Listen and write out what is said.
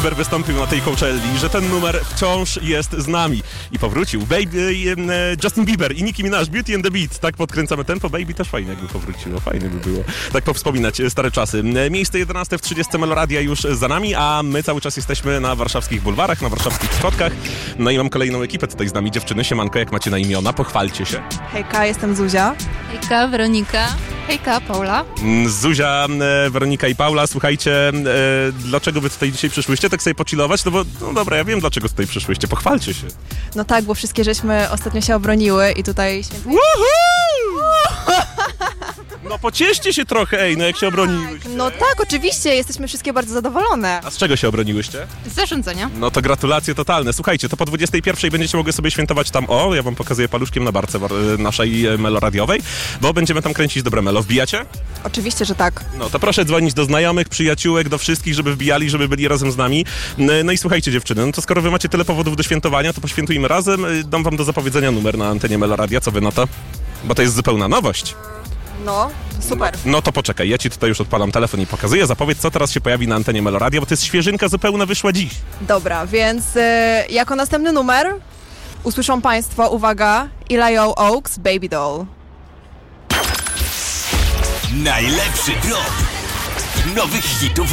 Bieber wystąpił na tej Coachelli, że ten numer wciąż jest z nami. I powrócił. Justin Bieber i Nicki Minaj, Beauty and the Beat. Tak podkręcamy tempo. Baby też fajnie jakby powróciło. Fajnie by było. Tak powspominać stare czasy. Miejsce 11 w 30 Meloradia już za nami, a my cały czas jesteśmy na warszawskich bulwarach, na warszawskich schodkach. No i mam kolejną ekipę tutaj z nami. Dziewczyny, siemanko, jak macie na imiona? Pochwalcie się. Hejka, jestem Zuzia. Hejka, Weronika. Hejka, Paula. Zuzia, Weronika i Paula, słuchajcie, dlaczego wy tutaj dzisiaj przyszłyście? Tak sobie pochillować? No bo, no dobra, ja wiem, dlaczego tutaj przyszłyście. Pochwalcie się. No tak, bo wszystkie żeśmy ostatnio się obroniły i tutaj No pocieszcie się trochę, no jak się obroniłyście. No tak, oczywiście, jesteśmy wszystkie bardzo zadowolone. A z czego się obroniłyście? Z zarządzania. No to gratulacje totalne. Słuchajcie, to po 21 będziecie mogły sobie świętować tam, ja wam pokazuję paluszkiem na barce naszej meloradiowej, bo będziemy tam kręcić dobre melo. Wbijacie? Oczywiście, że tak. No to proszę dzwonić do znajomych, przyjaciółek, do wszystkich, żeby wbijali, żeby byli razem z nami. No i słuchajcie dziewczyny, no to skoro wy macie tyle powodów do świętowania, to poświętujmy razem. Dam wam do zapowiedzenia numer na antenie Meloradia. Co wy na to? Bo to jest zupełna nowość. No, super. No to poczekaj, ja ci tutaj już odpalam telefon i pokazuję. Zapowiedz, co teraz się pojawi na antenie Meloradia, bo to jest świeżynka zupełna, wyszła dziś. Dobra, więc jako następny numer usłyszą Państwo, uwaga, Eli Oaks, Baby Doll. Najlepszy drop nowych hitów